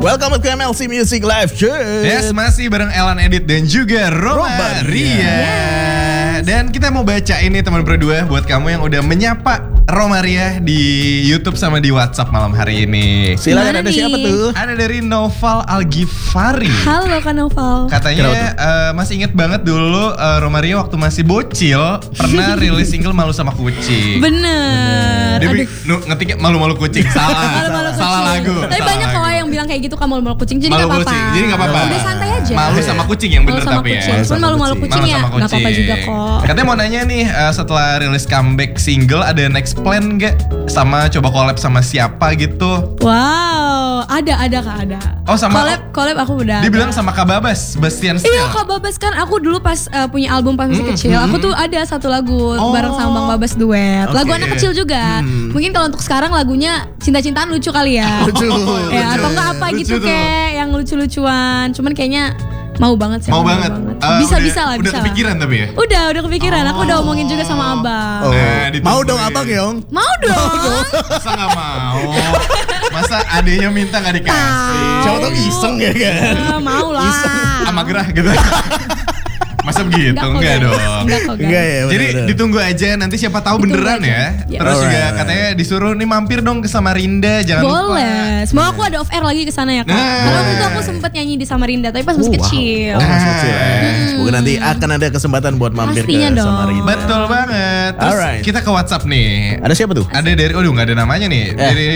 Welcome to MLC Music Live Show. Yes, masih bareng Elan Edit dan juga Roma Ria. Dan kita mau baca ini teman berdua buat kamu yang udah menyapa Roma Ria di YouTube sama di WhatsApp malam hari ini. Silakan, ada siapa tuh? Ada dari Noval Algifari. Halo Kak Noval. Katanya masih inget banget dulu Roma Ria waktu masih bocil pernah rilis single Malu Sama Kucing. Bener. Dia ngetiknya malu-malu kucing. Salah. Salah lagu. Tapi banyak kok yang bilang kayak gitu, kamu malu-malu kucing. Jadi gak apa-apa. Jadi gak apa-apa. Udah santai aja. Malu sama kucing yang bener tapi ya. Cuman malu-malu kucing ya gak apa-apa juga kok. Katanya mau nanya nih, setelah rilis comeback single ada next plan gak? Sama coba collab sama siapa gitu? Wow, ada Kak, ada. Oh sama collab aku udah. Dia bilang sama Kak Babas, Bastian Steel. Iya Kak Babas kan, aku dulu pas punya album pas masih kecil, aku tuh ada satu lagu bareng sama Bang Babas duet. Lagu anak kecil juga. Mungkin kalau untuk sekarang lagunya cinta-cintaan lucu kali ya. Lucu. Ya, atau enggak apa gitu kayak yang lucu-lucuan. Cuman kayaknya mau banget sih. Mau banget. Bisa lah. Udah kepikiran tapi ya? Udah kepikiran. Aku udah omongin juga sama abang. Mau dong abang Yong? Mau dong. Masa gak mau? Masa adenya minta gak dikasih? Siapa tau iseng ya kan? Mau lah. Sama gerah gitu. Masa begitu? Enggak dong. Enggak ya. Jadi ditunggu aja, nanti siapa tahu beneran ya. Terus juga katanya disuruh nih mampir dong ke Samarinda, jangan lupa. Boleh. Semoga aku ada off air lagi ke sana ya Kak. Karena waktu itu aku sempet nyanyi di Samarinda, tapi pas masih kecil. Masih kecil. Semoga nanti akan ada kesempatan buat mampir Pastinya ke dong. Samarinda. Betul banget. Terus kita ke WhatsApp nih. Ada siapa tuh? Ada dari, nggak ada namanya nih. Dari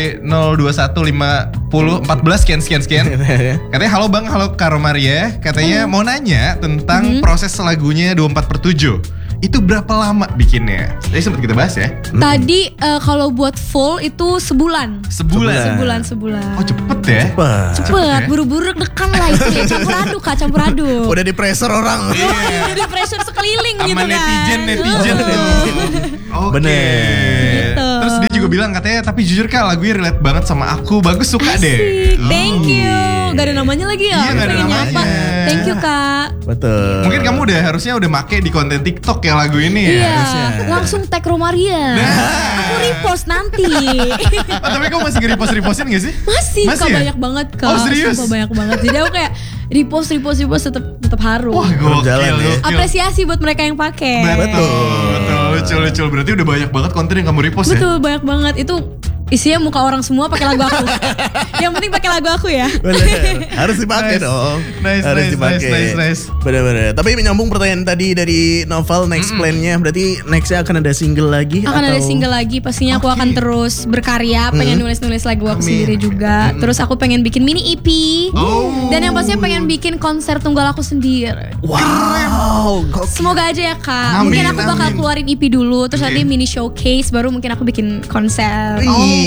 0215014 sekian. Katanya halo Bang, halo Kak Romaria. Katanya mau nanya tentang proses lagunya 24/7. Itu berapa lama bikinnya? Tadi sempat kita bahas ya. Tadi kalau buat full itu sebulan. Sebulan. Oh cepet ya? Cepet, buru-buru dekan lah itu ya. Campur aduk. Udah di pressure orang. Udah di pressure sekeliling gitu kan. netizen tuh. Oke. Bener. Gitu. Terus dia juga bilang katanya, tapi jujur Kak lagunya relate banget sama aku. Bagus, suka deh. Thank you. Gak ada namanya lagi ya? Iya, gak ada namanya. Thank you Kak. Betul. Mungkin kamu harusnya udah make di konten TikTok ya lagu ini ya. Iya, langsung tag Romaria. Aku repost nanti. Tapi kamu masih nge-repost-repostin gak sih? Masih Kak, banyak banget Kak. Oh serius? Sumpah banyak banget. Jadi aku kayak repost tetap harus. Wah Jalan ya. Apresiasi buat mereka yang pakai. Betul, lucu. Berarti udah banyak banget konten yang kamu repost ya? Betul, banyak banget. Itu isinya muka orang semua pakai lagu aku. Yang penting pakai lagu aku ya. Bener. Harus dipakai dong. Harus dipakai. Nice. Bener. Tapi menyambung pertanyaan tadi dari Novel, next plan-nya berarti nextnya akan ada single lagi? Akan ada single lagi. Pastinya aku akan terus berkarya. Pengen nulis lagu aku sendiri juga. Terus aku pengen bikin mini EP. Dan yang pastinya pengen bikin konser tunggal aku sendiri. Wow. Semoga aja ya Kak. Mungkin aku bakal keluarin EP dulu. Terus nanti mini showcase. Baru mungkin aku bikin konser.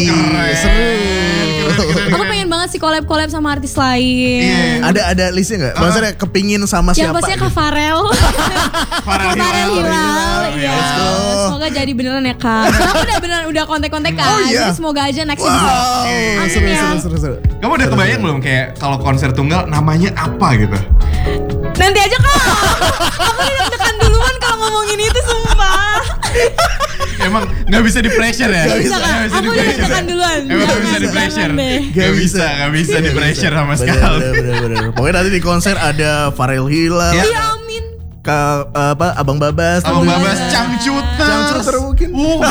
Seru. Aku pengen banget sih collab sama artis lain. Ada listnya nggak? Maksudnya kepingin sama Yang siapa? pastinya Kak Farel. Farel Hilal. Iya. Semoga jadi beneran ya Kak. Aku udah kontak-kontak kan. Jadi semoga aja next bisa. Seru. Kamu udah kebayang belum kayak kalau konser tunggal namanya apa gitu? Nanti aja Kak. Aku udah tekan duluan kalau ngomongin itu sumpah. Emang Gak bisa di pressure ya? Gak bisa Kak. Aku udah tekan duluan. Emang gak bisa di pressure? Gak bisa di pressure sama Bener. sekali. Pokoknya nanti di konser ada Farel Hilal. Iya amin. Abang Babas. Abang Babas, Cangcuter mungkin.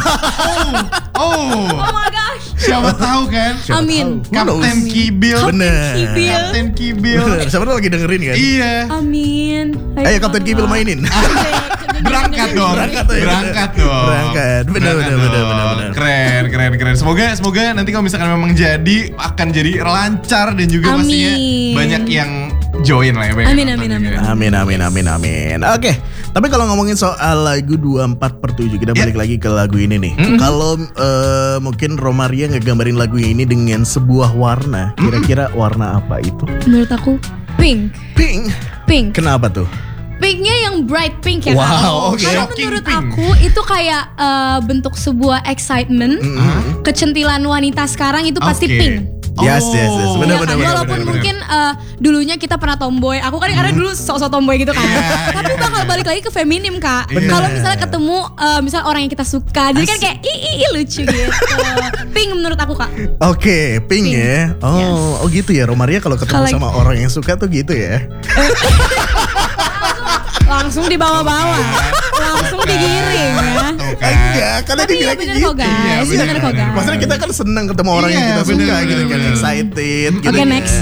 Oh my gosh. Siapa tahu kan? Amin. Kapten Kibil. Bener. Kapten Kibil. Siapa tahu lagi dengerin kan? Iya. Amin. Ayo Kapten Kibil mainin. Berangkat dong. Berangkat. Bener. Keren. Semoga nanti kalau misalkan memang akan jadi lancar dan juga pastinya banyak yang join lah ya. Amin. Oke, tapi kalau ngomongin soal lagu 24/7, kita balik lagi ke lagu ini nih. Kalau mungkin Romaria ngegambarin lagu ini dengan sebuah warna, kira-kira warna apa itu? Menurut aku pink. Kenapa tuh? Pinknya yang bright pink ya. Wow, oke. Karena menurut aku itu kayak bentuk sebuah excitement, kecentilan wanita sekarang itu pasti pink. Yes. Benar. Iya kan? Walaupun mungkin dulunya kita pernah tomboy. Aku kan karena dulu sok-sok tomboy gitu kan. Tapi bakal balik lagi ke feminim Kak. Kalau misalnya ketemu misal orang yang kita suka, jadi kan kayak lucu gitu. Pink menurut aku Kak. Oke, pink ya. Oh gitu ya. Romaria kalau ketemu sama orang yang suka tuh gitu ya. Langsung dibawa-bawa, langsung digiring ya. Enggak, karena Tapi iya bener kok guys, bener kok guys. Maksudnya kita kan senang ketemu orang yang kita suka gitu kan, excited gitu kan. Oke, next.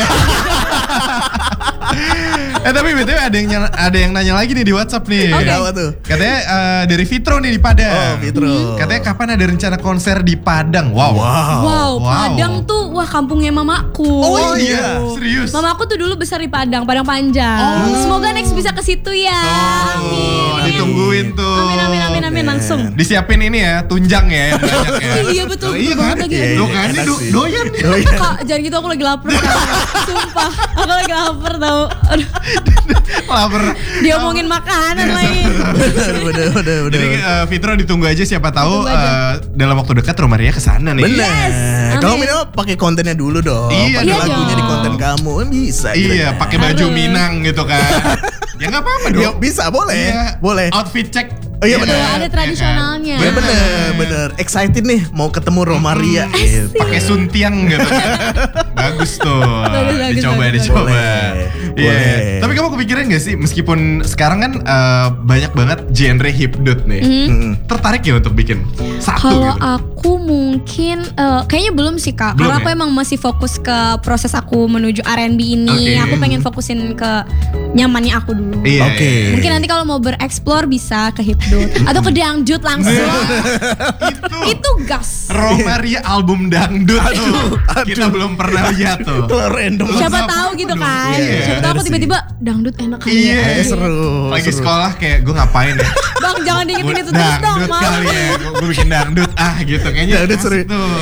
Tapi betul ada yang nanya lagi nih di WhatsApp nih. Apa tuh? Katanya dari Fitro nih di Padang. Fitro. Katanya kapan ada rencana konser di Padang? Wow, Padang tuh kampungnya mamaku. Oh iya, serius. Mamaku tuh dulu besar di Padang Panjang. Semoga next bisa ke situ ya. Amin. Ditungguin tuh. Amin langsung. Disiapin ini ya, tunjang ya yang banyak ya. Iya betul banget lagi. Lo kan ini doyan. Kak, jangan gitu aku lagi lapar. Sumpah, aku lagi lapar tau. Aduh. Lapar. Dia omongin makanan lagi. Bener. Jadi Fitro ditunggu aja, siapa tahu dalam waktu dekat Romaria kesana nih. Bener. Kalau minimal pakai kontennya dulu dong. Iya, pakai lagunya di konten kamu bisa. Iya, pakai baju Minang gitu kan. Ya nggak apa-apa dong. Ya, bisa, boleh. Iya. Boleh. Outfit check. Oh iya bener. Ada tradisionalnya. Bener. Excited nih mau ketemu Romaria. Gitu. Pakai suntiang gitu kan. Bagus tuh. Dicoba. Boleh. Tapi kamu kepikiran gak sih, meskipun sekarang kan banyak banget genre hipdot nih. Tertarik ya untuk bikin satu Kalau gitu? aku mungkin kayaknya belum sih Kak. Belum Karena aku ya? emang masih fokus ke proses aku menuju R&B ini. Oke. Aku pengen fokusin ke nyamannya aku dulu. Iya. Oke. Mungkin nanti kalau mau bereksplor bisa ke hipdot atau ke dangdut langsung. Itu gas. Romaria album dangdut tuh. Kita belum pernah lihat tuh. Itu random. Siapa tahu gitu kan. Iya. Siapa tahu aku Bener tiba-tiba dangdut enak kali Iya. ya. Seru. Lagi sekolah kayak gue ngapain ya? Bang jangan diingetin itu terus dong, Dangdut Mam. kali ya. Gue bikin dangdut gitu. Kayaknya Dangdut seru. asik tuh.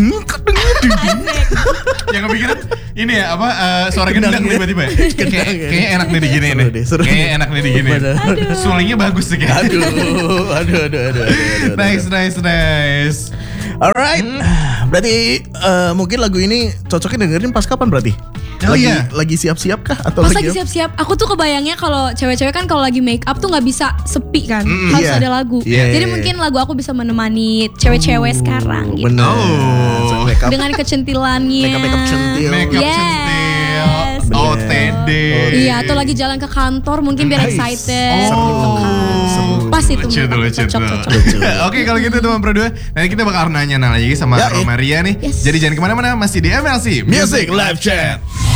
Yang kepikiran ini ya apa suara gendang tiba-tiba ya? Kayaknya enak nih digini nih. Kayaknya enak nih digini. Sulingnya bagus sih kayaknya. Aduh. Nice. Alright. Berarti mungkin lagu ini cocoknya dengerin pas kapan berarti? Oh iya. Lagi siap-siap kah atau Pas lagi siap-siap, aku tuh kebayangnya kalau cewek-cewek kan kalau lagi make up tuh nggak bisa sepi kan, harus iya. ada lagu. Iya, Jadi iya. mungkin lagu aku bisa menemani cewek-cewek sekarang gitu. Bener. Oh. Make up. Dengan kecentilannya. Make-up centil. Makeup Yes. centil. Bener. OTD. Iya, atau lagi jalan ke kantor mungkin biar Nice. excited Oh. gitu kan. Pas itu Lucu tuh, menurut aku lucu tuh. cocok. Oke, kalau gitu teman Pro 2, nanti kita bakal nanya lagi sama Ya, Romaria nih. Yes. Jadi jangan kemana-mana, masih di MLC Music Live Chat.